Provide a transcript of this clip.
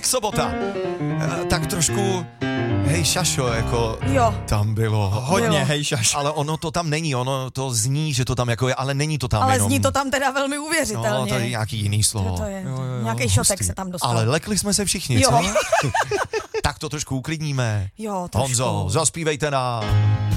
sobota. Tak trošku hej šašo, jako Jo. tam bylo. Hodně Bylo. hej šaš. Ale ono to tam není, ono to zní, že to tam jako je, ale není to tam Ale jenom. zní to tam teda velmi uvěřitelně. No, to je nějaký jiný slovo. To je. Nějaký šotek se tam dostal. Ale lekli jsme se všichni, Jo. co? Tak to trošku uklidníme. Jo, trošku. Honzo, zaspívejte nám.